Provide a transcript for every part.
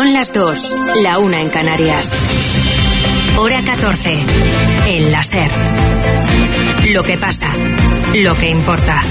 Son las 2, la 1 en Canarias. Hora 14, en la SER. Lo que pasa, lo que importa.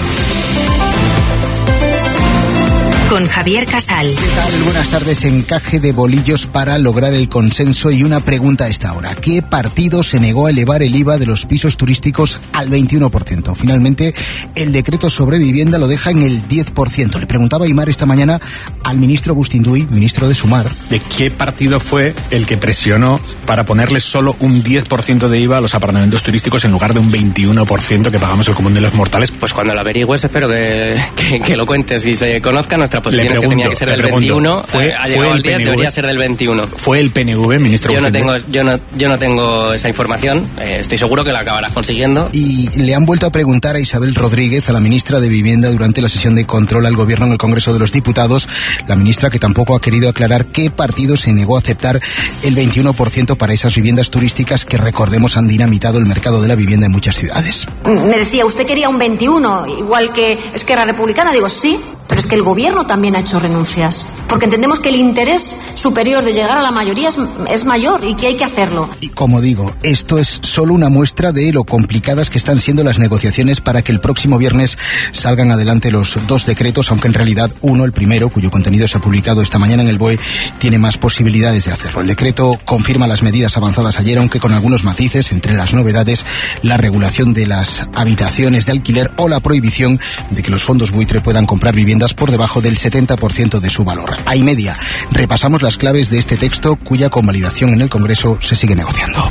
Con Javier Casal. ¿Qué tal? Buenas tardes. Encaje de bolillos para lograr el consenso y una pregunta a esta hora. ¿Qué partido se negó a elevar el IVA de los pisos turísticos al 21%? Finalmente, el decreto sobre vivienda lo deja en el 10%. Le preguntaba Aimar esta mañana al ministro Agustín Duy, ministro de Sumar. ¿De qué partido fue el que presionó para ponerle solo un 10% de IVA a los apartamentos turísticos en lugar de un 21% que pagamos el común de los mortales? Pues cuando lo averigües espero que lo cuentes y se conozca nuestra posición, es que tenía que ser del 21, ha llegado al 10, debería ser del 21. ¿Fue el PNV, ministro? Yo no tengo esa información, estoy seguro que la acabarás consiguiendo. Y le han vuelto a preguntar a Isabel Rodríguez, a la ministra de Vivienda, durante la sesión de control al gobierno en el Congreso de los Diputados, la ministra que tampoco ha querido aclarar qué partido se negó a aceptar el 21% para esas viviendas turísticas que, recordemos, han dinamitado el mercado de la vivienda en muchas ciudades. Me decía, usted quería un 21, igual que Esquerra Republicana. Digo, sí, pero es que el gobierno también ha hecho renuncias, porque entendemos que el interés superior de llegar a la mayoría es mayor y que hay que hacerlo. Y como digo, esto es solo una muestra de lo complicadas que están siendo las negociaciones para que el próximo viernes salgan adelante los dos decretos, aunque en realidad uno, el primero, cuyo contenido se ha publicado esta mañana en el BOE, tiene más posibilidades de hacerlo. El decreto confirma las medidas avanzadas ayer, aunque con algunos matices, entre las novedades, la regulación de las habitaciones de alquiler o la prohibición de que los fondos buitre puedan comprar viviendas por debajo del 70% de su valor. A y media repasamos las claves de este texto cuya convalidación en el Congreso se sigue negociando.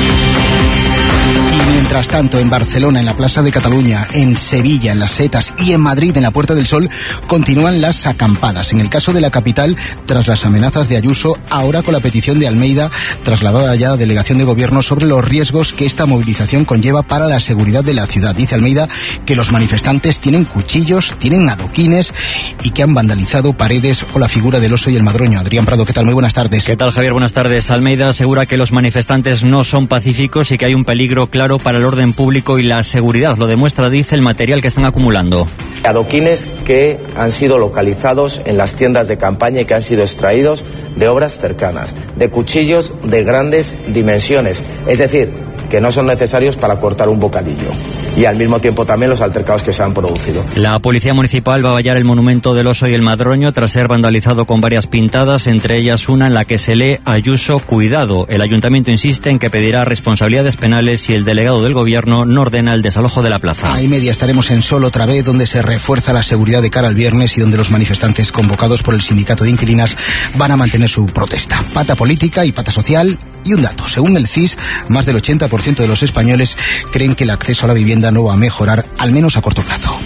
Y mientras tanto, en Barcelona, en la Plaza de Cataluña, en Sevilla, en Las Setas y en Madrid, en la Puerta del Sol, continúan las acampadas. En el caso de la capital, tras las amenazas de Ayuso, ahora con la petición de Almeida, trasladada ya a Delegación de Gobierno, sobre los riesgos que esta movilización conlleva para la seguridad de la ciudad. Dice Almeida que los manifestantes tienen cuchillos, tienen adoquines y que han vandalizado paredes o la figura del oso y el madroño. Adrián Prado, ¿qué tal? Muy buenas tardes. ¿Qué tal, Javier? Buenas tardes. Almeida asegura que los manifestantes no son pacíficos y que hay un peligro claro para el orden público y la seguridad. Lo demuestra, dice, el material que están acumulando. Adoquines que han sido localizados en las tiendas de campaña y que han sido extraídos de obras cercanas, de cuchillos de grandes dimensiones, es decir, que no son necesarios para cortar un bocadillo. Y al mismo tiempo también los altercados que se han producido. La Policía Municipal va a vallar el monumento del oso y el madroño tras ser vandalizado con varias pintadas, entre ellas una en la que se lee Ayuso, cuidado. El Ayuntamiento insiste en que pedirá responsabilidades penales si el delegado del Gobierno no ordena el desalojo de la plaza. A y media estaremos en Sol otra vez, donde se refuerza la seguridad de cara al viernes y donde los manifestantes convocados por el sindicato de inquilinas van a mantener su protesta. Pata política y pata social. Y un dato, según el CIS, más del 80% de los españoles creen que el acceso a la vivienda no va a mejorar, al menos a corto plazo.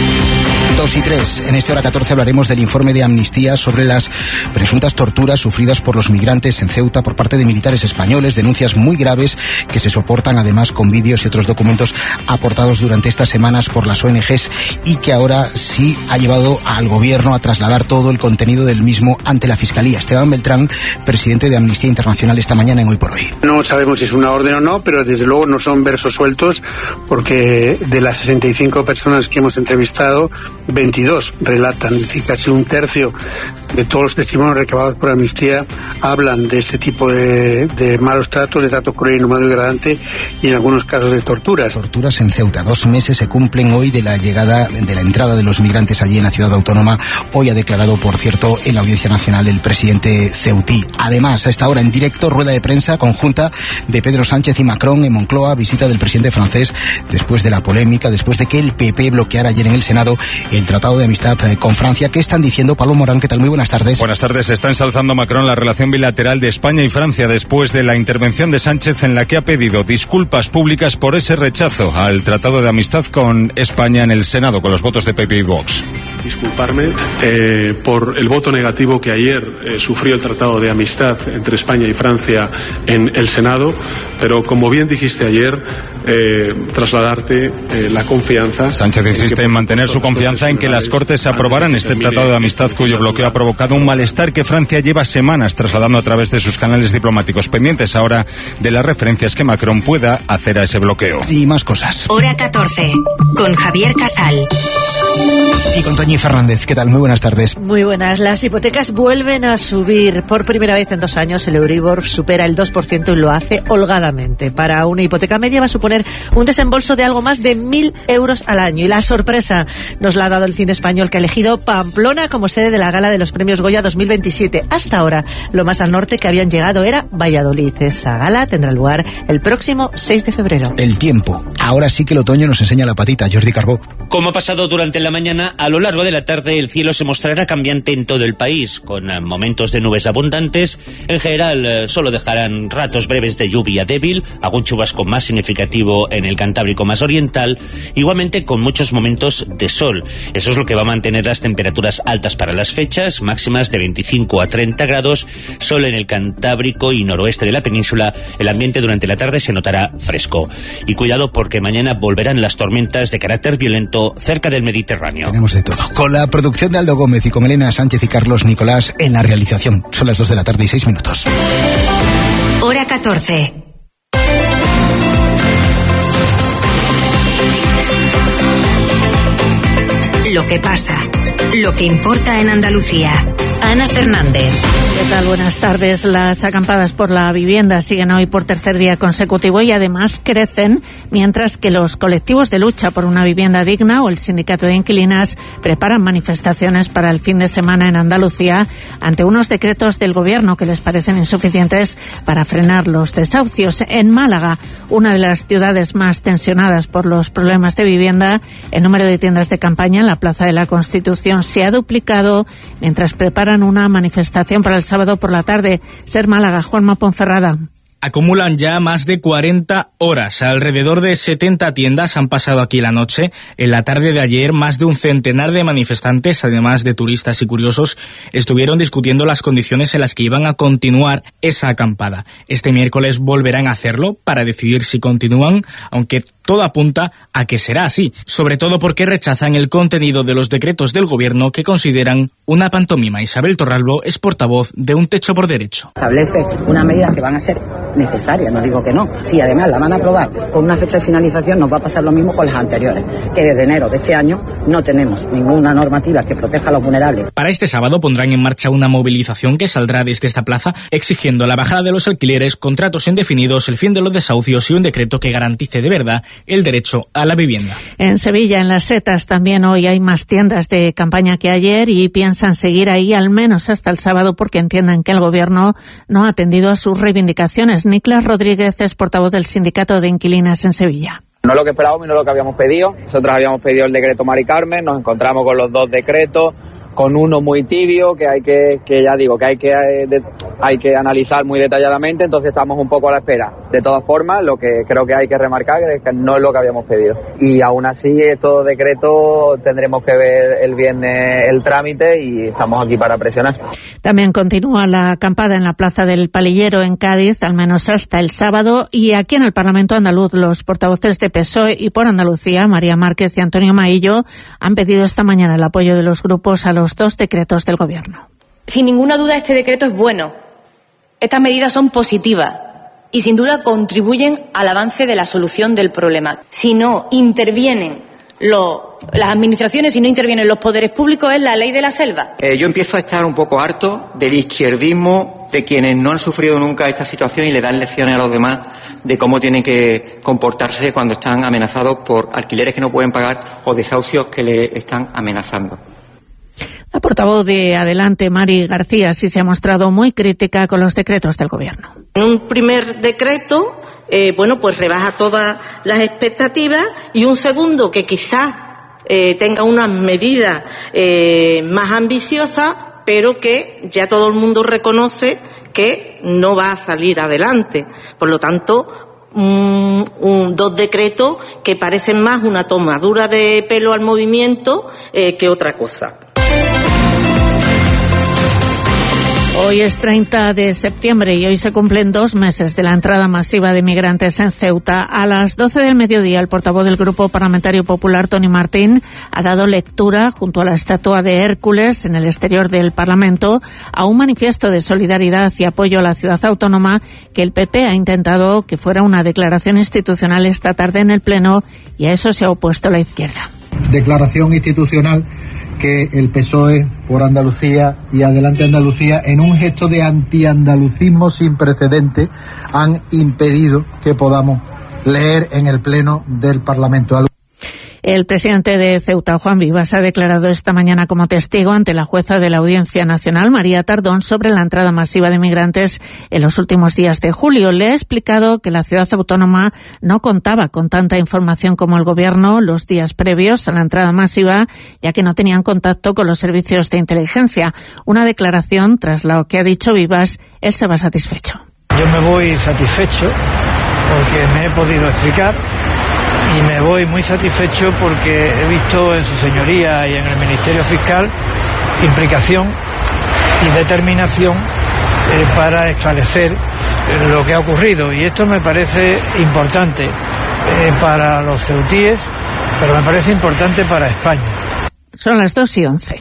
2 y 3. En esta hora 14 hablaremos del informe de Amnistía sobre las presuntas torturas sufridas por los migrantes en Ceuta por parte de militares españoles, denuncias muy graves que se soportan además con vídeos y otros documentos aportados durante estas semanas por las ONGs y que ahora sí ha llevado al gobierno a trasladar todo el contenido del mismo ante la Fiscalía. Esteban Beltrán, presidente de Amnistía Internacional, esta mañana en Hoy por Hoy. No sabemos si es una orden o no, pero desde luego no son versos sueltos, porque de las 65 personas que hemos entrevistado, 22 relatan, es decir, casi un tercio de todos los testimonios recabados por Amnistía hablan de este tipo de malos tratos, de trato cruel, inhumano y degradante, y en algunos casos de torturas. Torturas en Ceuta. 2 meses se cumplen hoy de la entrada de los migrantes allí en la ciudad autónoma. Hoy ha declarado, por cierto, en la Audiencia Nacional el presidente ceutí. Además, a esta hora en directo, rueda de prensa conjunta de Pedro Sánchez y Macron en Moncloa, visita del presidente francés después de la polémica, después de que el PP bloqueara ayer en el Senado el Tratado de Amistad con Francia. ¿Qué están diciendo? Pablo Morán, ¿qué tal? Muy buenas tardes. Buenas tardes. Está ensalzando Macron la relación bilateral de España y Francia después de la intervención de Sánchez en la que ha pedido disculpas públicas por ese rechazo al Tratado de Amistad con España en el Senado, con los votos de PP y Vox. Disculparme por el voto negativo que ayer sufrió el Tratado de Amistad entre España y Francia en el Senado, pero como bien dijiste ayer, trasladarte la confianza. Sánchez insiste en mantener su confianza en que las Cortes aprobaran este Tratado de Amistad cuyo bloqueo ha provocado un malestar que Francia lleva semanas trasladando a través de sus canales diplomáticos, pendientes ahora de las referencias que Macron pueda hacer a ese bloqueo. Y más cosas. Hora 14, con Javier Casal. Y con Toñi Iñi Fernández, ¿qué tal? Muy buenas tardes. Muy buenas. Las hipotecas vuelven a subir. Por primera vez en 2 años el Euribor supera el 2% y lo hace holgadamente. Para una hipoteca media va a suponer un desembolso de algo más de 1.000 euros al año. Y la sorpresa nos la ha dado el cine español, que ha elegido Pamplona como sede de la gala de los premios Goya 2027. Hasta ahora, lo más al norte que habían llegado era Valladolid. Esa gala tendrá lugar el próximo 6 de febrero. El tiempo. Ahora sí que el otoño nos enseña la patita. Jordi Carbó. Como ha pasado durante la mañana, a lo largo de la tarde el cielo se mostrará cambiante en todo el país, con momentos de nubes abundantes. En general, solo dejarán ratos breves de lluvia débil, algún chubasco más significativo en el Cantábrico más oriental, igualmente con muchos momentos de sol. Eso es lo que va a mantener las temperaturas altas para las fechas, máximas de 25 a 30 grados, sol en el Cantábrico y noroeste de la península. El ambiente durante la tarde se notará fresco. Y cuidado, porque mañana volverán las tormentas de carácter violento cerca del Mediterráneo. Tenemos de todo. Con la producción de Aldo Gómez y con Elena Sánchez y Carlos Nicolás en la realización. Son las 2 de la tarde y 6 minutos. Hora 14. Lo que pasa, lo que importa en Andalucía. Ana Fernández. ¿Qué tal? Buenas tardes. Las acampadas por la vivienda siguen hoy por tercer día consecutivo y además crecen, mientras que los colectivos de lucha por una vivienda digna o el sindicato de inquilinas preparan manifestaciones para el fin de semana en Andalucía ante unos decretos del gobierno que les parecen insuficientes para frenar los desahucios. En Málaga, una de las ciudades más tensionadas por los problemas de vivienda, el número de tiendas de campaña en la Plaza de la Constitución se ha duplicado mientras preparan una manifestación para el sábado por la tarde. Ser Málaga, Juanma Ponferrada. Acumulan ya más de 40 horas. Alrededor de 70 tiendas han pasado aquí la noche. En la tarde de ayer, más de un centenar de manifestantes, además de turistas y curiosos, estuvieron discutiendo las condiciones en las que iban a continuar esa acampada. Este miércoles volverán a hacerlo para decidir si continúan, aunque todo apunta a que será así, sobre todo porque rechazan el contenido de los decretos del gobierno que consideran una pantomima. Isabel Torralbo es portavoz de Un Techo por Derecho. Establece unas medidas que van a ser necesarias, no digo que no. Si además la van a aprobar con una fecha de finalización, nos va a pasar lo mismo con las anteriores, que desde enero de este año no tenemos ninguna normativa que proteja a los vulnerables. Para este sábado pondrán en marcha una movilización que saldrá desde esta plaza exigiendo la bajada de los alquileres, contratos indefinidos, el fin de los desahucios y un decreto que garantice de verdad el derecho a la vivienda. En Sevilla, en Las Setas, también hoy hay más tiendas de campaña que ayer y piensan seguir ahí al menos hasta el sábado porque entienden que el gobierno no ha atendido a sus reivindicaciones. Niklas Rodríguez es portavoz del sindicato de inquilinas en Sevilla. No es lo que esperábamos y no es lo que habíamos pedido. Nosotros habíamos pedido el decreto Mari Carmen, nos encontramos con los dos decretos, con uno muy tibio que hay que analizar muy detalladamente, entonces estamos un poco a la espera. De todas formas, lo que creo que hay que remarcar es que no es lo que habíamos pedido. Y aún así, estos decretos tendremos que ver el viernes el trámite y estamos aquí para presionar. También continúa la acampada en la Plaza del Palillero en Cádiz, al menos hasta el sábado, y aquí en el Parlamento andaluz los portavoces de PSOE y por Andalucía, María Márquez y Antonio Maillo, han pedido esta mañana el apoyo de los grupos a los dos decretos del gobierno. Sin ninguna duda este decreto es bueno. Estas medidas son positivas y sin duda contribuyen al avance de la solución del problema. Si no intervienen las administraciones, si no intervienen los poderes públicos, es la ley de la selva. Yo empiezo a estar un poco harto del izquierdismo de quienes no han sufrido nunca esta situación y le dan lecciones a los demás de cómo tienen que comportarse cuando están amenazados por alquileres que no pueden pagar o desahucios que le están amenazando. La portavoz de Adelante, Mari García, sí se ha mostrado muy crítica con los decretos del gobierno. En un primer decreto, pues rebaja todas las expectativas y un segundo que quizás tenga unas medidas más ambiciosas, pero que ya todo el mundo reconoce que no va a salir adelante. Por lo tanto, dos decretos que parecen más una tomadura de pelo al movimiento que otra cosa. Hoy es 30 de septiembre y hoy se cumplen 2 meses de la entrada masiva de migrantes en Ceuta. A las 12 del mediodía, el portavoz del Grupo Parlamentario Popular, Toni Martín, ha dado lectura, junto a la estatua de Hércules en el exterior del Parlamento, a un manifiesto de solidaridad y apoyo a la ciudad autónoma que el PP ha intentado que fuera una declaración institucional esta tarde en el Pleno, y a eso se ha opuesto la izquierda. declaración institucional que el PSOE por Andalucía y Adelante Andalucía, en un gesto de antiandalucismo sin precedente, han impedido que podamos leer en el Pleno del Parlamento. El presidente de Ceuta, Juan Vivas, ha declarado esta mañana como testigo ante la jueza de la Audiencia Nacional, María Tardón, sobre la entrada masiva de migrantes en los últimos días de julio. Le ha explicado que la ciudad autónoma no contaba con tanta información como el Gobierno los días previos a la entrada masiva, ya que no tenían contacto con los servicios de inteligencia. Una declaración tras lo que ha dicho Vivas, él se va satisfecho. Yo me voy satisfecho porque me he podido explicar. Y me voy muy satisfecho porque he visto en su señoría y en el Ministerio Fiscal implicación y determinación para esclarecer lo que ha ocurrido. Y esto me parece importante para los ceutíes, pero me parece importante para España. Son las 2:11.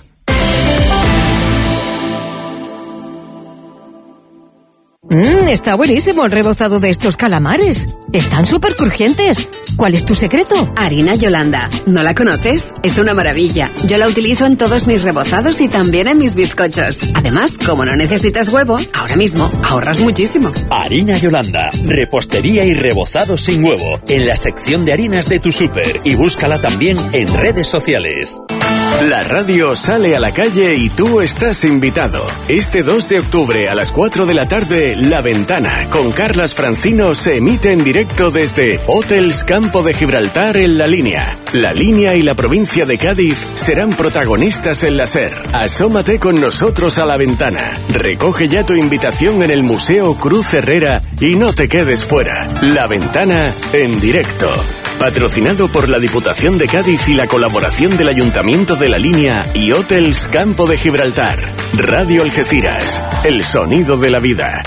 Está buenísimo el rebozado de estos calamares. Están súper crujientes. ¿Cuál es tu secreto? Harina Yolanda. ¿No la conoces? Es una maravilla. Yo la utilizo en todos mis rebozados y también en mis bizcochos. Además, como no necesitas huevo, ahora mismo ahorras muchísimo. Harina Yolanda. Repostería y rebozado sin huevo. En la sección de harinas de tu súper. Y búscala también en redes sociales. La radio sale a la calle y tú estás invitado. Este 2 de octubre a las 4 de la tarde, La Ventana, con Carlas Francino, se emite en directo desde Hotels Campo de Gibraltar en La Línea. La Línea y la provincia de Cádiz serán protagonistas en la SER. Asómate con nosotros a La Ventana. Recoge ya tu invitación en el Museo Cruz Herrera y no te quedes fuera. La Ventana en directo. Patrocinado por la Diputación de Cádiz y la colaboración del Ayuntamiento de La Línea y Hotels Campo de Gibraltar. Radio Algeciras, el sonido de la vida.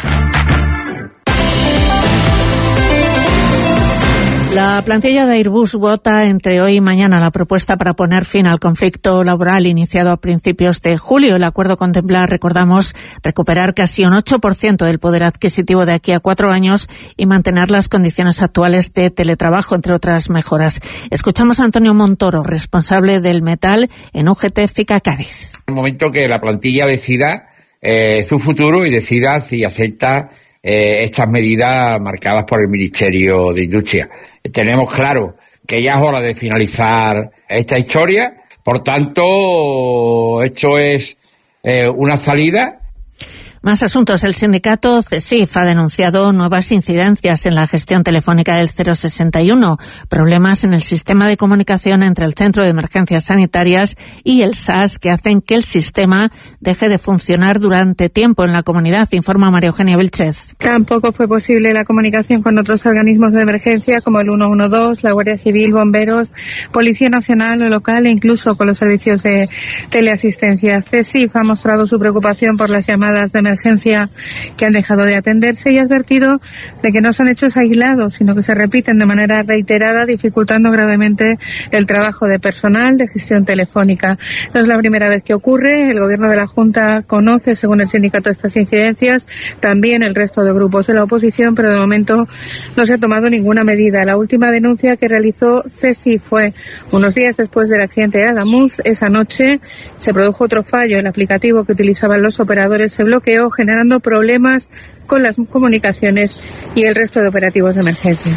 La plantilla de Airbus vota entre hoy y mañana la propuesta para poner fin al conflicto laboral iniciado a principios de julio. El acuerdo contempla, recordamos, recuperar casi un 8% del poder adquisitivo de aquí a 4 años y mantener las condiciones actuales de teletrabajo, entre otras mejoras. Escuchamos a Antonio Montoro, responsable del metal en UGT FICA Cádiz. En el momento que la plantilla decida su futuro y decida si acepta estas medidas marcadas por el Ministerio de Industria. Tenemos claro que ya es hora de finalizar esta historia, por tanto, esto es una salida. Más asuntos. El sindicato CESIF ha denunciado nuevas incidencias en la gestión telefónica del 061, problemas en el sistema de comunicación entre el Centro de Emergencias Sanitarias y el SAS que hacen que el sistema deje de funcionar durante tiempo en la comunidad, informa María Eugenia Vilchez. Tampoco fue posible la comunicación con otros organismos de emergencia como el 112, la Guardia Civil, bomberos, Policía Nacional o local e incluso con los servicios de teleasistencia. CESIF ha mostrado su preocupación por las llamadas de emergencia que han dejado de atenderse y ha advertido de que no son hechos aislados, sino que se repiten de manera reiterada, dificultando gravemente el trabajo de personal de gestión telefónica. No es la primera vez que ocurre. El Gobierno de la Junta conoce, según el sindicato, estas incidencias, también el resto de grupos de la oposición, pero de momento no se ha tomado ninguna medida. La última denuncia que realizó CESI fue unos días después del accidente de Adamuz. Esa noche se produjo otro fallo. El aplicativo que utilizaban los operadores se bloqueó, generando problemas con las comunicaciones y el resto de operativos de emergencia.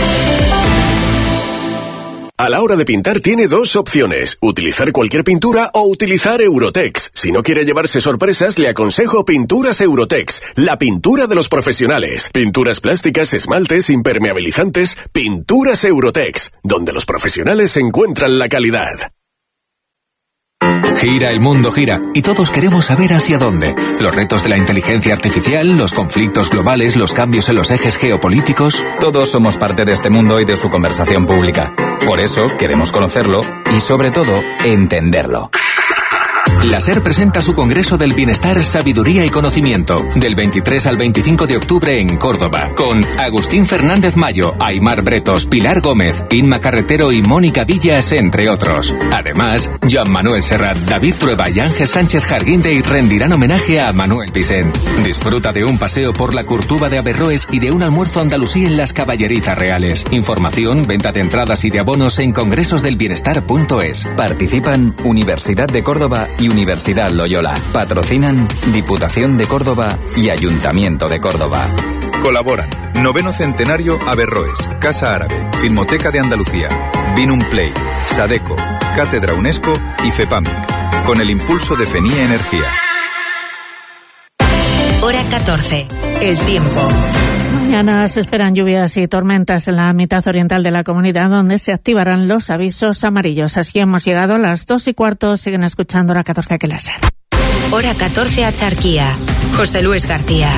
A la hora de pintar tiene 2 opciones, utilizar cualquier pintura o utilizar Eurotex. Si no quiere llevarse sorpresas, le aconsejo Pinturas Eurotex, la pintura de los profesionales. Pinturas plásticas, esmaltes, impermeabilizantes, Pinturas Eurotex, donde los profesionales encuentran la calidad. Gira, el mundo gira, y todos queremos saber hacia dónde. Los retos de la inteligencia artificial, los conflictos globales, los cambios en los ejes geopolíticos. Todos somos parte de este mundo y de su conversación pública. Por eso queremos conocerlo y, sobre todo, entenderlo. La SER presenta su Congreso del Bienestar, Sabiduría y Conocimiento, del 23 al 25 de octubre en Córdoba, con Agustín Fernández Mayo, Aimar Bretos, Pilar Gómez, Inma Carretero y Mónica Villas, entre otros. Además, Joan Manuel Serrat, David Trueba y Ángel Sánchez Jarguindey rendirán homenaje a Manuel Vicent. Disfruta de un paseo por la Curtuba de Averroes y de un almuerzo andalusí en las Caballerizas Reales. Información, venta de entradas y de abonos en congresosdelbienestar.es. Participan Universidad de Córdoba y Universidad Loyola. Patrocinan Diputación de Córdoba y Ayuntamiento de Córdoba. Colaboran 9º Centenario Averroes, Casa Árabe, Filmoteca de Andalucía, Vinum Play, Sadeco, Cátedra UNESCO y FEPAMIC, con el impulso de FENIE Energía. Hora 14. El tiempo. Mañana se esperan lluvias y tormentas en la mitad oriental de la comunidad, donde se activarán los avisos amarillos. Así hemos llegado a las 2:15. Siguen escuchando Hora 14 aquí en la SER. Hora 14 a Charquía. José Luis García.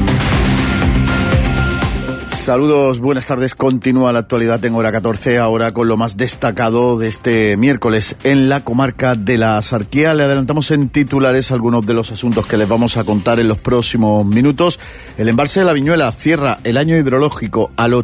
Saludos, buenas tardes. Continúa la actualidad en Hora 14, ahora con lo más destacado de este miércoles en la comarca de la Axarquía. Le adelantamos en titulares algunos de los asuntos que les vamos a contar en los próximos minutos. El embalse de la Viñuela cierra el año hidrológico al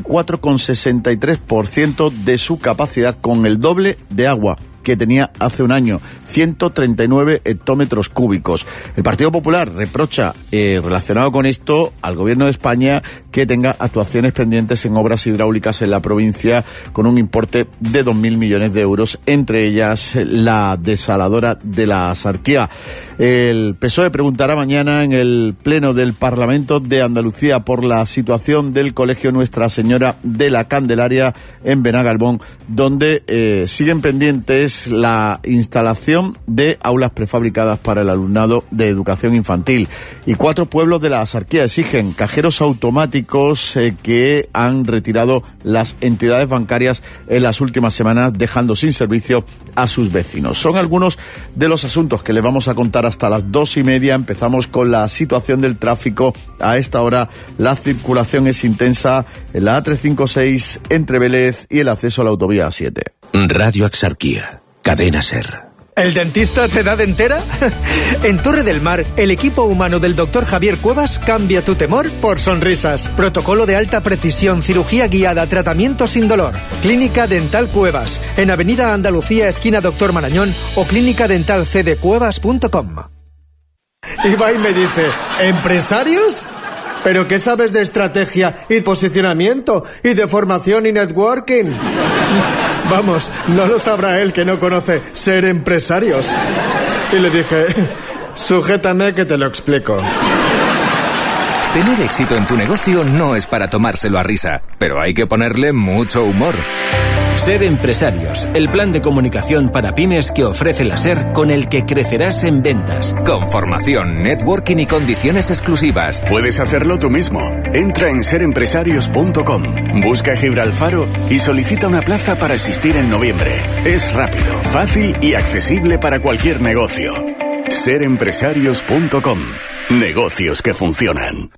84,63% de su capacidad, con el doble de agua que tenía hace un año, 139 hectómetros cúbicos. El Partido Popular reprocha, relacionado con esto, al Gobierno de España que tenga actuaciones pendientes en obras hidráulicas en la provincia con un importe de 2.000 millones de euros, entre ellas la desaladora de la Axarquía. El PSOE preguntará mañana en el Pleno del Parlamento de Andalucía por la situación del Colegio Nuestra Señora de la Candelaria en Benagalbón, donde siguen pendientes la instalación de aulas prefabricadas para el alumnado de educación infantil. Y 4 pueblos de la Axarquía exigen cajeros automáticos que han retirado las entidades bancarias en las últimas semanas, dejando sin servicio a sus vecinos. Son algunos de los asuntos que les vamos a contar hasta las 2:30. Empezamos con la situación del tráfico. A esta hora la circulación es intensa en la A356 entre Vélez y el acceso a la autovía A7. Radio Axarquía. Cadena SER. ¿El dentista te da dentera? En Torre del Mar, el equipo humano del Dr. Javier Cuevas cambia tu temor por sonrisas. Protocolo de alta precisión, cirugía guiada, tratamiento sin dolor. Clínica Dental Cuevas, en Avenida Andalucía, esquina Doctor Marañón, o clínicadentalcdcuevas.com. Ibai me dice, ¿empresarios? ¿Pero qué sabes de estrategia y posicionamiento y de formación y networking? Vamos, no lo sabrá él que no conoce ser empresarios. Y le dije, sujétame que te lo explico. Tener éxito en tu negocio no es para tomárselo a risa, pero hay que ponerle mucho humor. Ser Empresarios, el plan de comunicación para pymes que ofrece la SER, con el que crecerás en ventas. Con formación, networking y condiciones exclusivas. Puedes hacerlo tú mismo. Entra en serempresarios.com, busca Gibralfaro y solicita una plaza para asistir en noviembre. Es rápido, fácil y accesible para cualquier negocio. serempresarios.com. Negocios que funcionan.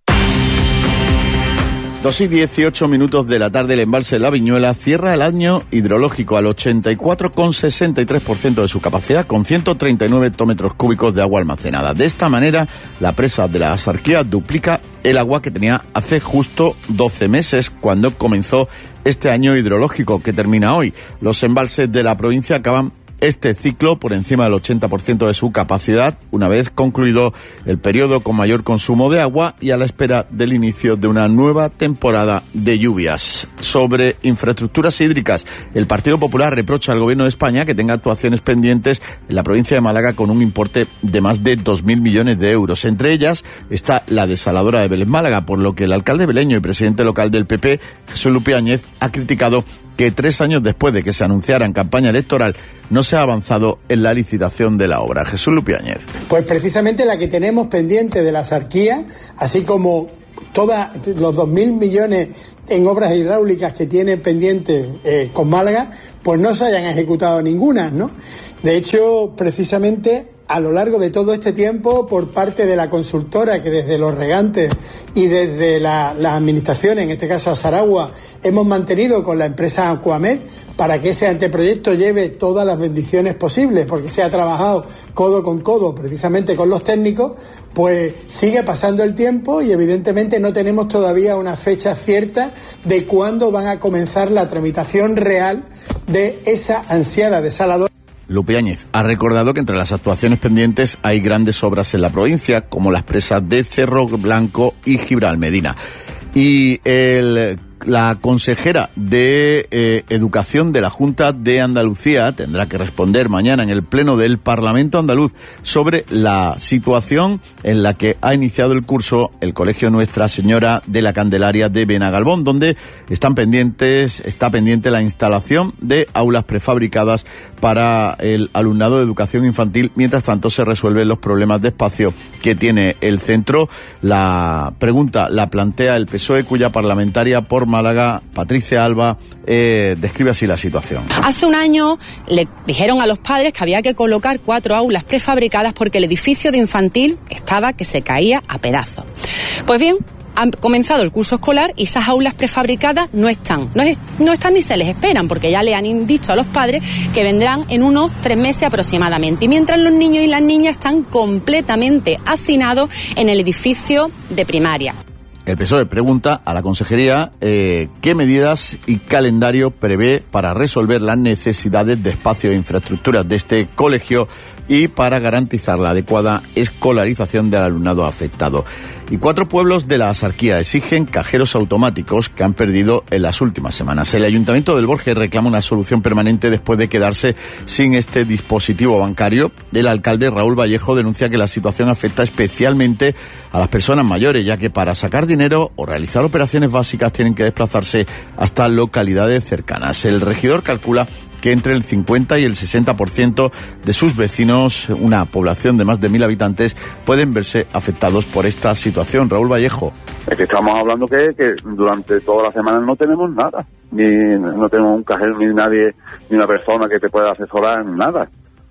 2:18 de la tarde, el embalse de la Viñuela cierra el año hidrológico al 84,63% de su capacidad, con 139 hectómetros cúbicos de agua almacenada. De esta manera, la presa de la Axarquía duplica el agua que tenía hace justo 12 meses, cuando comenzó este año hidrológico que termina hoy. Los embalses de la provincia acaban este ciclo por encima del 80% de su capacidad, una vez concluido el periodo con mayor consumo de agua y a la espera del inicio de una nueva temporada de lluvias. Sobre infraestructuras hídricas, el Partido Popular reprocha al Gobierno de España que tenga actuaciones pendientes en la provincia de Málaga con un importe de más de 2.000 millones de euros. Entre ellas está la desaladora de Vélez Málaga, por lo que el alcalde beleño y presidente local del PP, Jesús Lupi Áñez, ha criticado que 3 años después de que se anunciara en campaña electoral no se ha avanzado en la licitación de la obra. Jesús Lupi Áñez. Pues precisamente la que tenemos pendiente de la Axarquía, así como todos los 2.000 millones en obras hidráulicas que tiene pendientes con Málaga, pues no se hayan ejecutado ninguna, ¿no? De hecho, precisamente a lo largo de todo este tiempo por parte de la consultora, que desde los regantes y desde la administración, en este caso Azaragua, hemos mantenido con la empresa Aquamed para que ese anteproyecto lleve todas las bendiciones posibles, porque se ha trabajado codo con codo precisamente con los técnicos, pues sigue pasando el tiempo y evidentemente no tenemos todavía una fecha cierta de cuándo van a comenzar la tramitación real de esa ansiada desaladora. Lupe Áñez ha recordado que entre las actuaciones pendientes hay grandes obras en la provincia, como las presas de Cerro Blanco y Gibral Medina. Y la consejera de Educación de la Junta de Andalucía tendrá que responder mañana en el Pleno del Parlamento andaluz sobre la situación en la que ha iniciado el curso el Colegio Nuestra Señora de la Candelaria de Benagalbón, donde está pendiente la instalación de aulas prefabricadas para el alumnado de educación infantil. Mientras tanto, se resuelven los problemas de espacio que tiene el centro. La pregunta la plantea el PSOE, cuya parlamentaria por Málaga, Patricia Alba, describe así la situación. Hace un año le dijeron a los padres que había que colocar 4 aulas prefabricadas porque el edificio de infantil estaba que se caía a pedazos. Pues bien, ha comenzado el curso escolar y esas aulas prefabricadas no están ni se les esperan, porque ya le han dicho a los padres que vendrán en unos 3 meses aproximadamente. Y mientras los niños y las niñas están completamente hacinados en el edificio de primaria. El PSOE pregunta a la Consejería qué medidas y calendario prevé para resolver las necesidades de espacio e infraestructuras de este colegio y para garantizar la adecuada escolarización del alumnado afectado. Y 4 pueblos de la Axarquía exigen cajeros automáticos que han perdido en las últimas semanas. El Ayuntamiento del Borges reclama una solución permanente después de quedarse sin este dispositivo bancario. El alcalde Raúl Vallejo denuncia que la situación afecta especialmente a las personas mayores, ya que para sacar dinero o realizar operaciones básicas tienen que desplazarse hasta localidades cercanas. El regidor calcula que entre el 50 y el 60% de sus vecinos, una población de más de 1.000 habitantes, pueden verse afectados por esta situación. Raúl Vallejo. Es que estamos hablando que durante toda la semana no tenemos nada, no tenemos un cajero, ni nadie, ni una persona que te pueda asesorar en nada.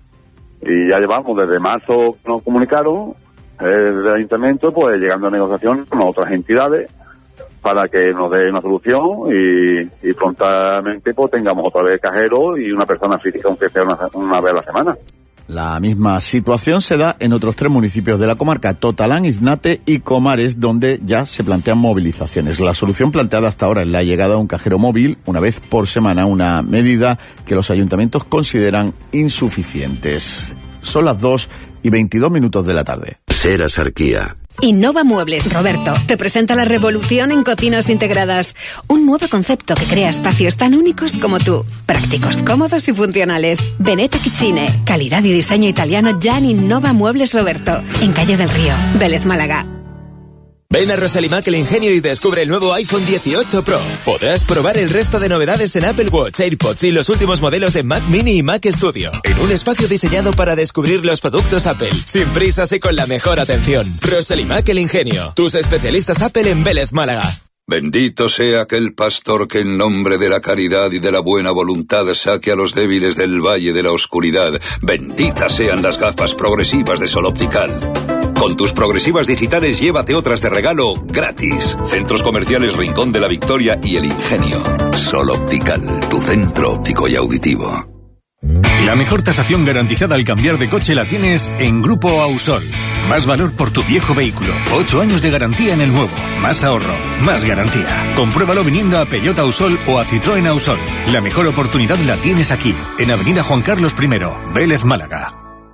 Y ya llevamos desde marzo, nos comunicaron el ayuntamiento, pues llegando a negociación con otras entidades para que nos dé una solución y prontamente pues tengamos otra vez cajero y una persona física, aunque sea una vez a la semana. La misma situación se da en otros 3 municipios de la comarca, Totalán, Iznate y Comares, donde ya se plantean movilizaciones. La solución planteada hasta ahora es la llegada de un cajero móvil una vez por semana, una medida que los ayuntamientos consideran insuficientes. Son las 2:22 de la tarde. Ser Axarquía. Innova Muebles, Roberto, te presenta la revolución en cocinas integradas. Un nuevo concepto que crea espacios tan únicos como tú. Prácticos, cómodos y funcionales. Veneta Kitchine, calidad y diseño italiano ya en Innova Muebles, Roberto. En Calle del Río, Vélez, Málaga. Ven a Rosalimac El Ingenio y descubre el nuevo iPhone 18 Pro. Podrás probar el resto de novedades en Apple Watch, AirPods y los últimos modelos de Mac Mini y Mac Studio. En un espacio diseñado para descubrir los productos Apple, sin prisas y con la mejor atención. Rosalimac El Ingenio, tus especialistas Apple en Vélez, Málaga. Bendito sea aquel pastor que en nombre de la caridad y de la buena voluntad saque a los débiles del valle de la oscuridad. Benditas sean las gafas progresivas de Sol Optical. Con tus progresivas digitales llévate otras de regalo gratis. Centros Comerciales Rincón de la Victoria y El Ingenio. Sol Optical, tu centro óptico y auditivo. La mejor tasación garantizada al cambiar de coche la tienes en Grupo Ausol. Más valor por tu viejo vehículo. 8 años de garantía en el nuevo. Más ahorro, más garantía. Compruébalo viniendo a Peugeot Ausol o a Citroën Ausol. La mejor oportunidad la tienes aquí, en Avenida Juan Carlos I, Vélez, Málaga.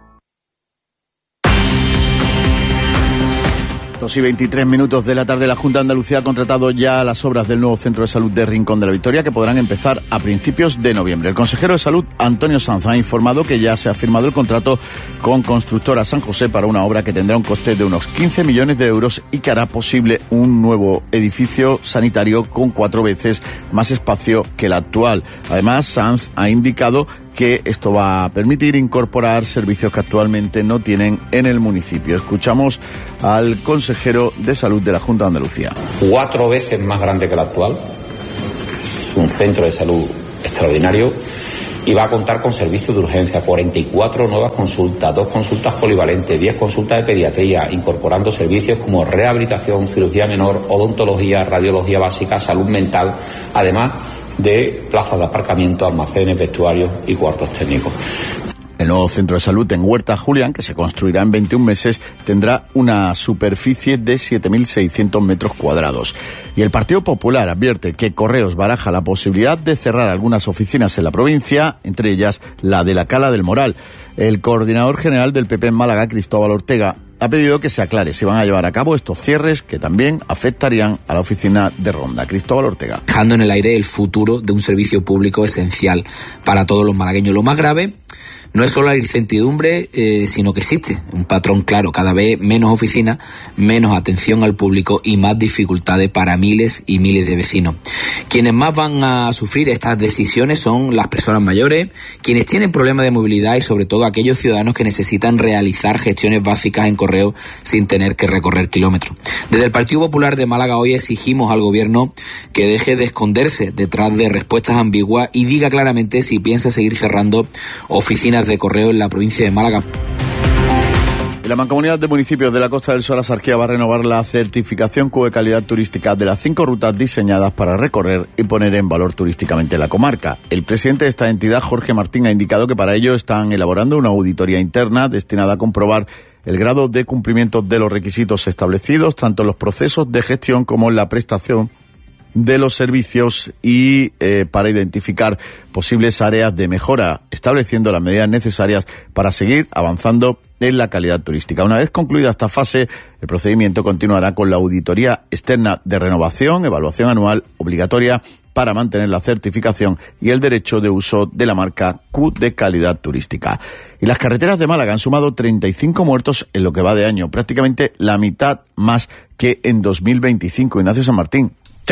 2:23 de la tarde, la Junta de Andalucía ha contratado ya las obras del nuevo Centro de Salud de Rincón de la Victoria, que podrán empezar a principios de noviembre. El consejero de Salud, Antonio Sanz, ha informado que ya se ha firmado el contrato con Constructora San José para una obra que tendrá un coste de unos 15 millones de euros y que hará posible un nuevo edificio sanitario con 4 veces más espacio que el actual. Además, Sanz ha indicado que esto va a permitir incorporar servicios que actualmente no tienen en el municipio. Escuchamos al consejero de Salud de la Junta de Andalucía. 4 veces más grande que el actual. Es un centro de salud extraordinario y va a contar con servicios de urgencia, 44 nuevas consultas, 2 consultas polivalentes, 10 consultas de pediatría, incorporando servicios como rehabilitación, cirugía menor, odontología, radiología básica, salud mental, además de plazas de aparcamiento, almacenes, vestuarios y cuartos técnicos. El nuevo centro de salud en Huerta Julián, que se construirá en 21 meses, tendrá una superficie de 7.600 metros cuadrados. Y el Partido Popular advierte que Correos baraja la posibilidad de cerrar algunas oficinas en la provincia, entre ellas la de la Cala del Moral. El coordinador general del PP en Málaga, Cristóbal Ortega, ha pedido que se aclare si van a llevar a cabo estos cierres que también afectarían a la oficina de Ronda. Cristóbal Ortega. Dejando en el aire el futuro de un servicio público esencial para todos los malagueños. Lo más grave no es solo la incertidumbre, sino que existe un patrón claro, cada vez menos oficinas, menos atención al público y más dificultades para miles y miles de vecinos. Quienes más van a sufrir estas decisiones son las personas mayores, quienes tienen problemas de movilidad y sobre todo aquellos ciudadanos que necesitan realizar gestiones básicas en correo sin tener que recorrer kilómetros. Desde el Partido Popular de Málaga hoy exigimos al Gobierno que deje de esconderse detrás de respuestas ambiguas y diga claramente si piensa seguir cerrando oficinas de correo en la provincia de Málaga. La Mancomunidad de Municipios de la Costa del Sol, Sarquía, va a renovar la certificación Q de calidad turística de las 5 rutas diseñadas para recorrer y poner en valor turísticamente la comarca. El presidente de esta entidad, Jorge Martín, ha indicado que para ello están elaborando una auditoría interna destinada a comprobar el grado de cumplimiento de los requisitos establecidos, tanto en los procesos de gestión como en la prestación de los servicios y para identificar posibles áreas de mejora, estableciendo las medidas necesarias para seguir avanzando en la calidad turística. Una vez concluida esta fase, el procedimiento continuará con la auditoría externa de renovación, evaluación anual obligatoria para mantener la certificación y el derecho de uso de la marca Q de calidad turística. Y las carreteras de Málaga han sumado 35 muertos en lo que va de año, prácticamente la mitad más que en 2025. Ignacio San Martín.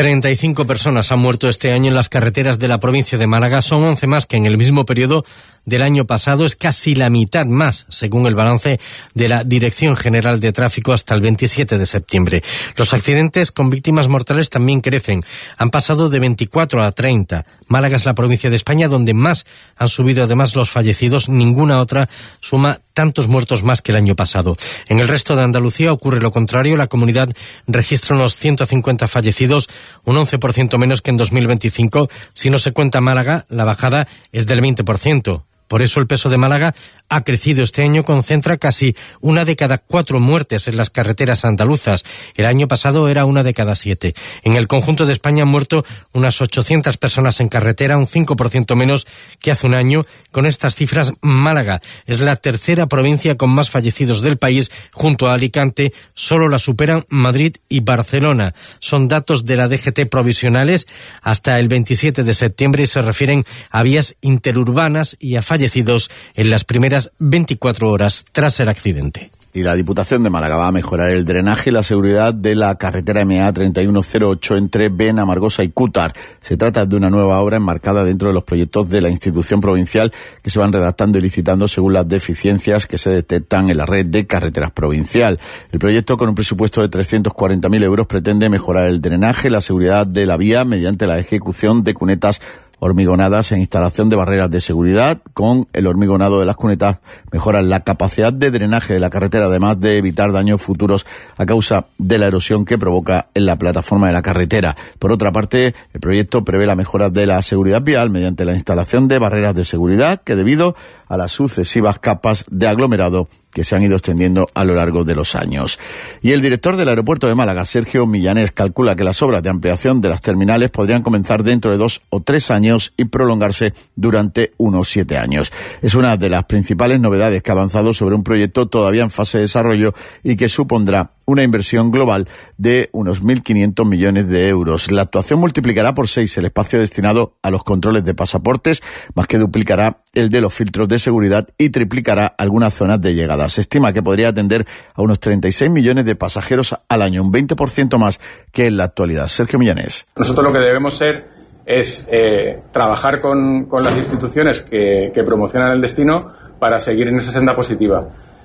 35 personas han muerto este año en las carreteras de la provincia de Málaga. Son 11 más que en el mismo periodo del año pasado. Es casi la mitad más, según el balance de la Dirección General de Tráfico hasta el 27 de septiembre. Los accidentes con víctimas mortales también crecen. Han pasado de 24 a 30. Málaga es la provincia de España donde más han subido además los fallecidos. Ninguna otra suma tantos muertos más que el año pasado. En el resto de Andalucía ocurre lo contrario. La comunidad registra unos 150 fallecidos, un 11% menos que en 2025. Si no se cuenta Málaga, la bajada es del 20%. Por eso el peso de Málaga ha crecido este año, concentra casi 1 de cada 4 muertes en las carreteras andaluzas. El año pasado era 1 de cada 7. En el conjunto de España han muerto unas 800 personas en carretera, un 5% menos que hace un año. Con estas cifras, Málaga es la tercera provincia con más fallecidos del país, junto a Alicante. Solo la superan Madrid y Barcelona. Son datos de la DGT provisionales hasta el 27 de septiembre y se refieren a vías interurbanas y a fallecidos en las primeras 24 horas tras el accidente. Y la Diputación de Málaga va a mejorar el drenaje y la seguridad de la carretera MA 3108 entre Benamargosa y Cútar. Se trata de una nueva obra enmarcada dentro de los proyectos de la institución provincial que se van redactando y licitando según las deficiencias que se detectan en la red de carreteras provincial. El proyecto, con un presupuesto de 340.000 euros, pretende mejorar el drenaje y la seguridad de la vía mediante la ejecución de cunetas hormigonadas e instalación de barreras de seguridad. Con el hormigonado de las cunetas mejoran la capacidad de drenaje de la carretera, además de evitar daños futuros a causa de la erosión que provoca en la plataforma de la carretera. Por otra parte, el proyecto prevé la mejora de la seguridad vial mediante la instalación de barreras de seguridad que, debido a las sucesivas capas de aglomerado que se han ido extendiendo a lo largo de los años. Y el director del aeropuerto de Málaga, Sergio Millanés, calcula que las obras de ampliación de las terminales podrían comenzar dentro de 2 o 3 años y prolongarse durante unos 7 años. Es una de las principales novedades que ha avanzado sobre un proyecto todavía en fase de desarrollo y que supondrá una inversión global de unos 1.500 millones de euros. La actuación multiplicará por 6 el espacio destinado a los controles de pasaportes, más que duplicará el de los filtros de seguridad y triplicará algunas zonas de llegada. Se estima que podría atender a unos 36 millones de pasajeros al año, un 20% más que en la actualidad. Sergio Millanés. Nosotros lo que debemos ser es trabajar con las instituciones que promocionan el destino para seguir en esa senda positiva.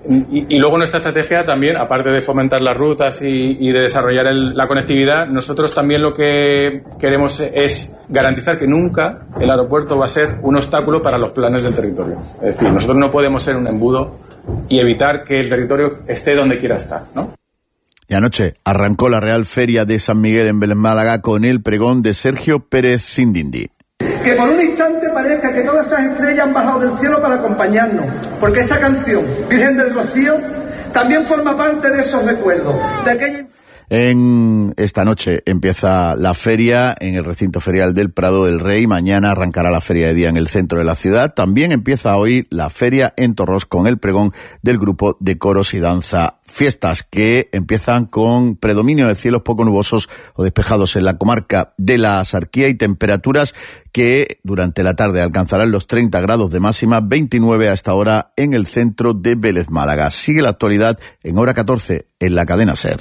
Y luego nuestra estrategia también, aparte de fomentar las rutas y de desarrollar la conectividad, nosotros también lo que queremos es garantizar que nunca el aeropuerto va a ser un obstáculo para los planes del territorio. Es decir, nosotros no podemos ser un embudo y evitar que el territorio esté donde quiera estar, ¿no? Y anoche arrancó la Real Feria de San Miguel en Vélez, Málaga, con el pregón de Sergio Pérez Cindindi. Que por un instante parezca que todas esas estrellas han bajado del cielo para acompañarnos, porque esta canción, Virgen del Rocío, también forma parte de esos recuerdos, de aquella... En esta noche empieza la feria en el recinto ferial del Prado del Rey. Mañana arrancará la feria de día en el centro de la ciudad. También empieza hoy la feria en Torros con el pregón del grupo de coros y danza Fiestas, que empiezan con predominio de cielos poco nubosos o despejados en la comarca de la Axarquía y temperaturas que durante la tarde alcanzarán los 30 grados de máxima, 29 a esta hora en el centro de Vélez, Málaga. Sigue la actualidad en Hora 14 en la cadena SER.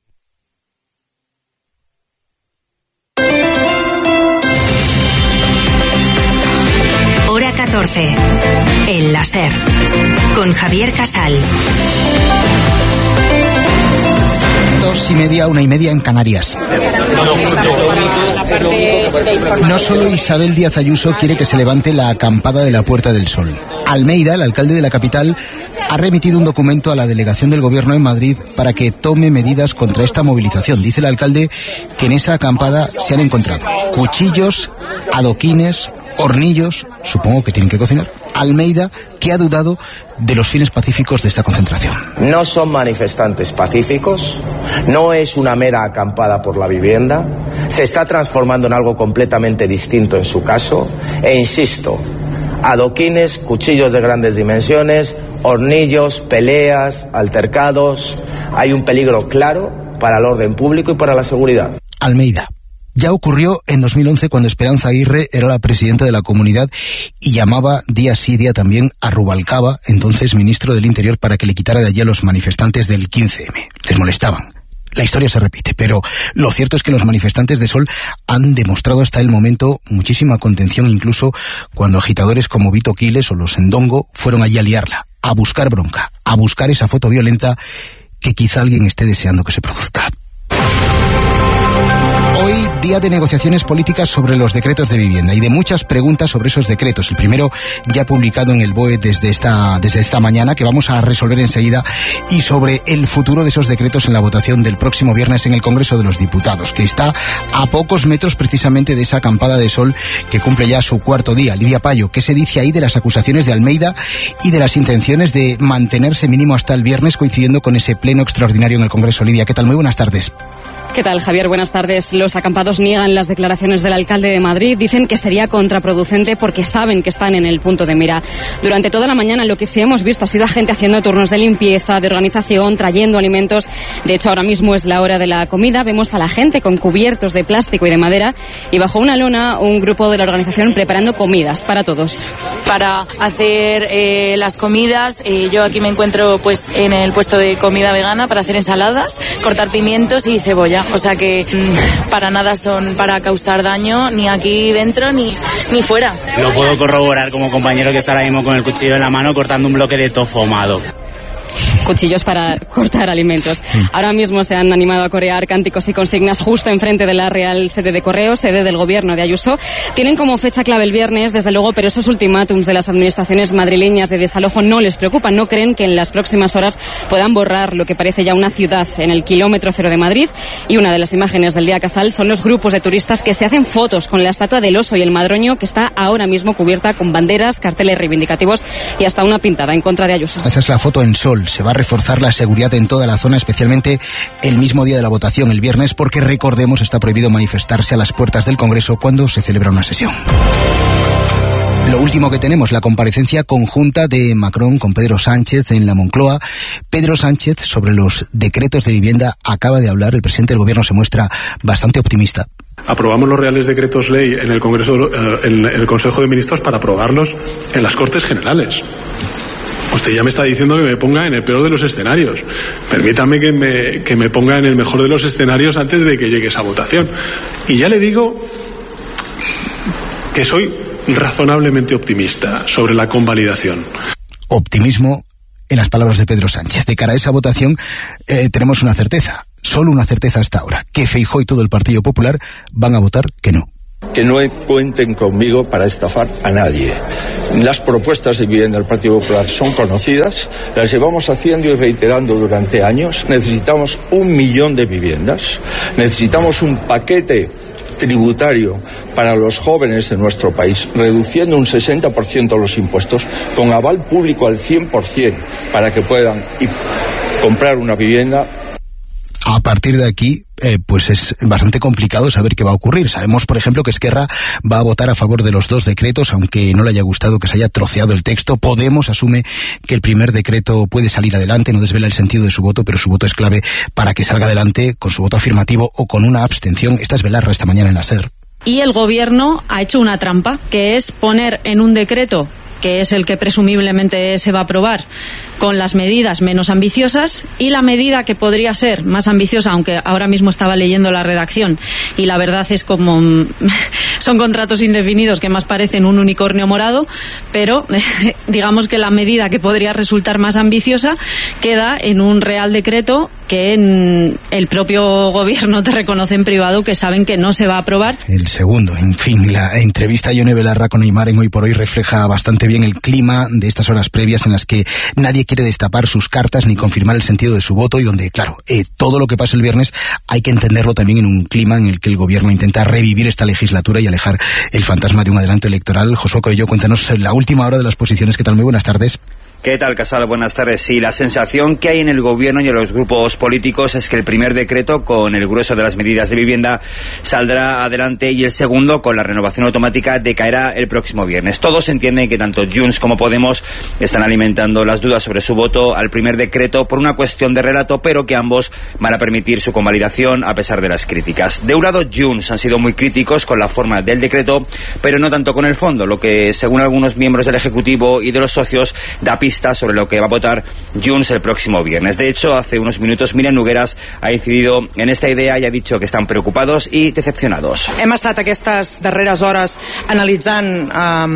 Hora 14, en la SER, con Javier Casal. 2:30, 1:30 en Canarias. No solo Isabel Díaz Ayuso quiere que se levante la acampada de la Puerta del Sol. Almeida, el alcalde de la capital, ha remitido un documento a la delegación del gobierno en Madrid para que tome medidas contra esta movilización. Dice el alcalde que en esa acampada se han encontrado cuchillos, adoquines, hornillos, supongo que tienen que cocinar. Almeida, que ha dudado de los fines pacíficos de esta concentración. No son manifestantes pacíficos, no es una mera acampada por la vivienda, se está transformando en algo completamente distinto en su caso, e insisto, adoquines, cuchillos de grandes dimensiones, hornillos, peleas, altercados, hay un peligro claro para el orden público y para la seguridad. Almeida. Ya ocurrió en 2011 cuando Esperanza Aguirre era la presidenta de la comunidad y llamaba día sí día también a Rubalcaba, entonces ministro del Interior, para que le quitara de allí a los manifestantes del 15M. Les molestaban. La historia se repite, pero lo cierto es que los manifestantes de Sol han demostrado hasta el momento muchísima contención, incluso cuando agitadores como Vito Quiles o los Endongo fueron allí a liarla, a buscar bronca, a buscar esa foto violenta que quizá alguien esté deseando que se produzca. Hoy, día de negociaciones políticas sobre los decretos de vivienda y de muchas preguntas sobre esos decretos. El primero ya publicado en el BOE desde esta mañana, que vamos a resolver enseguida, y sobre el futuro de esos decretos en la votación del próximo viernes en el Congreso de los Diputados, que está a pocos metros precisamente de esa acampada de Sol que cumple ya su cuarto día. Lidia Payo, ¿qué se dice ahí de las acusaciones de Almeida y de las intenciones de mantenerse mínimo hasta el viernes, coincidiendo con ese pleno extraordinario en el Congreso? Lidia, ¿qué tal? Muy buenas tardes. ¿Qué tal, Javier? Buenas tardes. Los acampados niegan las declaraciones del alcalde de Madrid. Dicen que sería contraproducente porque saben que están en el punto de mira. Durante toda la mañana lo que sí hemos visto ha sido a gente haciendo turnos de limpieza, de organización, trayendo alimentos. De hecho, ahora mismo es la hora de la comida. Vemos a la gente con cubiertos de plástico y de madera y bajo una lona un grupo de la organización preparando comidas para todos. Para hacer las comidas, yo aquí me encuentro pues en el puesto de comida vegana para hacer ensaladas, cortar pimientos y cebolla. O sea que para nada son para causar daño ni aquí dentro ni fuera. Lo puedo corroborar como compañero que está ahora mismo con el cuchillo en la mano cortando un bloque de tofu ahumado. Cuchillos para cortar alimentos. Ahora mismo se han animado a corear cánticos y consignas justo enfrente de la Real Sede de Correos, sede del gobierno de Ayuso. Tienen como fecha clave el viernes, desde luego, pero esos ultimátums de las administraciones madrileñas de desalojo no les preocupan. No creen que en las próximas horas puedan borrar lo que parece ya una ciudad en el kilómetro cero de Madrid. Y una de las imágenes del día Casal son los grupos de turistas que se hacen fotos con la estatua del oso y el madroño, que está ahora mismo cubierta con banderas, carteles reivindicativos y hasta una pintada en contra de Ayuso. Esa es la foto en Sol. Se va a reforzar la seguridad en toda la zona, especialmente el mismo día de la votación, el viernes, porque recordemos está prohibido manifestarse a las puertas del Congreso cuando se celebra una sesión. Lo último que tenemos, la comparecencia conjunta de Macron con Pedro Sánchez en la Moncloa. Pedro Sánchez, sobre los decretos de vivienda, acaba de hablar. El presidente del gobierno se muestra bastante optimista. Aprobamos los reales decretos ley en el Congreso, en el Consejo de Ministros, para aprobarlos en las Cortes Generales. Usted ya me está diciendo que me ponga en el peor de los escenarios. Permítame que me ponga en el mejor de los escenarios antes de que llegue esa votación. Y ya le digo que soy razonablemente optimista sobre la convalidación. Optimismo en las palabras de Pedro Sánchez. De cara a esa votación tenemos una certeza, solo una certeza hasta ahora, que Feijóo y todo el Partido Popular van a votar que no. Que no cuenten conmigo para estafar a nadie. Las propuestas de vivienda del Partido Popular son conocidas, las llevamos haciendo y reiterando durante años. Necesitamos 1 millón de viviendas, necesitamos un paquete tributario para los jóvenes de nuestro país, reduciendo un 60% los impuestos, con aval público al 100% para que puedan comprar una vivienda. A partir de aquí, pues es bastante complicado saber qué va a ocurrir. Sabemos, por ejemplo, que Esquerra va a votar a favor de los 2 decretos, aunque no le haya gustado que se haya troceado el texto. Podemos asume que el primer decreto puede salir adelante, no desvela el sentido de su voto, pero su voto es clave para que salga adelante con su voto afirmativo o con una abstención. Esta es Belarra esta mañana en la SER. Y el Gobierno ha hecho una trampa, que es poner en un decreto, que es el que presumiblemente se va a aprobar, con las medidas menos ambiciosas, y la medida que podría ser más ambiciosa, aunque ahora mismo estaba leyendo la redacción y la verdad es como son contratos indefinidos que más parecen un unicornio morado, pero digamos que la medida que podría resultar más ambiciosa queda en un real decreto que en el propio Gobierno te reconoce en privado que saben que no se va a aprobar. El segundo, en fin, la entrevista a Ione Belarra con Aimar en Hoy por Hoy refleja bastante bien el clima de estas horas previas en las que nadie quiere destapar sus cartas ni confirmar el sentido de su voto, y donde, claro, todo lo que pasa el viernes hay que entenderlo también en un clima en el que el Gobierno intenta revivir esta legislatura y alejar el fantasma de un adelanto electoral. Josué Coello, cuéntanos la última hora de las posiciones. ¿Qué tal? Muy buenas tardes. ¿Qué tal, Casal? Buenas tardes. Sí, la sensación que hay en el Gobierno y en los grupos políticos es que el primer decreto, con el grueso de las medidas de vivienda, saldrá adelante, y el segundo, con la renovación automática, decaerá el próximo viernes. Todos entienden que tanto Junts como Podemos están alimentando las dudas sobre su voto al primer decreto por una cuestión de relato, pero que ambos van a permitir su convalidación a pesar de las críticas. De un lado, Junts han sido muy críticos con la forma del decreto, pero no tanto con el fondo, lo que, según algunos miembros del Ejecutivo y de los socios, da pista sobre lo que va a votar Junts el próximo viernes. De hecho, hace unos minutos Míriam Nogueras ha incidido en esta idea y ha dicho que están preocupados y decepcionados. Hem estat aquestes darreres hores analitzant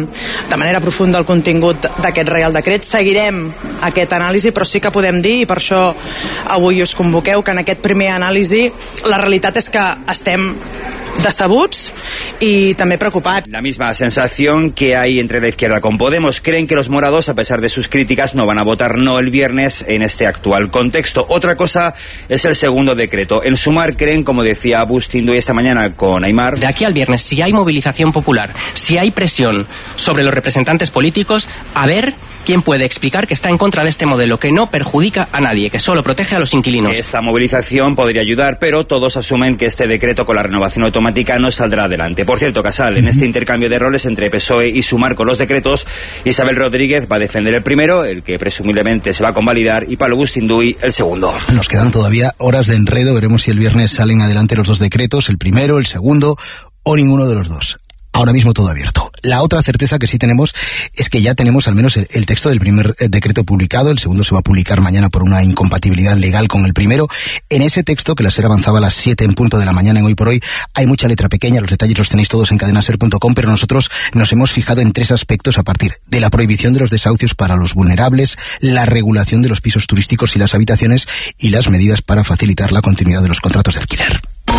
de manera profunda el contingut d'aquest Reial Decret. Seguirem aquest anàlisi, però sí que podem dir, i per això avui us convoqueu, que en aquest primer anàlisi la realitat és que estem decebuts y también preocupados. La misma sensación que hay entre la izquierda con Podemos. Creen que los morados, a pesar de sus críticas, no van a votar no el viernes en este actual contexto. Otra cosa es el segundo decreto. En Sumar creen, como decía Bustinduy esta mañana con Aimar, de aquí al viernes, si hay movilización popular, si hay presión sobre los representantes políticos, a ver quién puede explicar que está en contra de este modelo, que no perjudica a nadie, que solo protege a los inquilinos. Esta movilización podría ayudar, pero todos asumen que este decreto con la renovación automática no saldrá adelante. Por cierto, Casal, en este intercambio de roles entre PSOE y Sumar con los decretos, Isabel Rodríguez va a defender el primero, el que presumiblemente se va a convalidar, y Pablo Bustinduy el segundo. Nos quedan todavía horas de enredo. Veremos si el viernes salen adelante los 2 decretos, el primero, el segundo o ninguno de los 2. Ahora mismo todo abierto. La otra certeza que sí tenemos es que ya tenemos al menos el texto del primer decreto publicado. El segundo se va a publicar mañana por una incompatibilidad legal con el primero. En ese texto, que la SER avanzaba a las 7 en punto de la mañana en Hoy por Hoy, hay mucha letra pequeña. Los detalles los tenéis todos en cadenaser.com, pero nosotros nos hemos fijado en 3 aspectos a partir de la prohibición de los desahucios para los vulnerables, la regulación de los pisos turísticos y las habitaciones, y las medidas para facilitar la continuidad de los contratos de alquiler.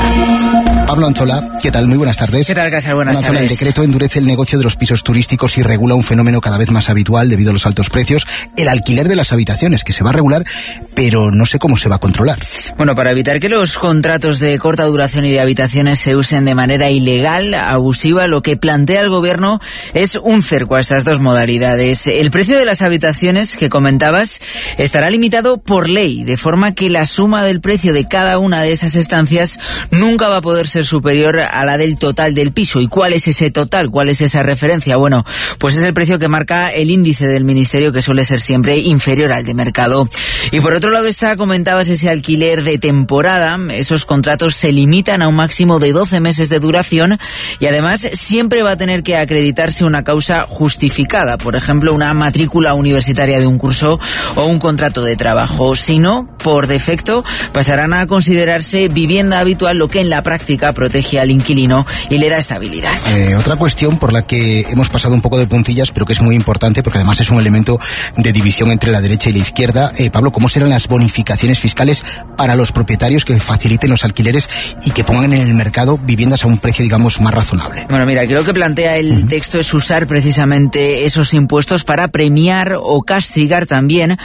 Pablo Anzola, ¿qué tal? Muy buenas tardes. ¿Qué tal, Casal? Buenas tardes. El decreto endurece el negocio de los pisos turísticos y regula un fenómeno cada vez más habitual debido a los altos precios, el alquiler de las habitaciones, que se va a regular, pero no sé cómo se va a controlar. Bueno, para evitar que los contratos de corta duración y de habitaciones se usen de manera ilegal, abusiva, lo que plantea el Gobierno es un cerco a estas dos modalidades. El precio de las habitaciones que comentabas estará limitado por ley, de forma que la suma del precio de cada una de esas estancias nunca va a poder ser superior a la del total del piso. ¿Y cuál es ese total? ¿Cuál es esa referencia? Bueno, pues es el precio que marca el índice del Ministerio, que suele ser siempre inferior al de mercado. Y por otro lado comentabas ese alquiler de temporada. Esos contratos se limitan a un máximo de 12 meses de duración y además siempre va a tener que acreditarse una causa justificada, por ejemplo, una matrícula universitaria de un curso o un contrato de trabajo. Si no, por defecto, pasarán a considerarse vivienda habitual, lo que en la práctica pública, protege al inquilino y le da estabilidad. Otra cuestión por la que hemos pasado un poco de puntillas, pero que es muy importante porque además es un elemento de división entre la derecha y la izquierda. Pablo, ¿cómo serán las bonificaciones fiscales para los propietarios que faciliten los alquileres y que pongan en el mercado viviendas a un precio, digamos, más razonable? Bueno, mira, creo que plantea el texto es usar precisamente esos impuestos para premiar o castigar también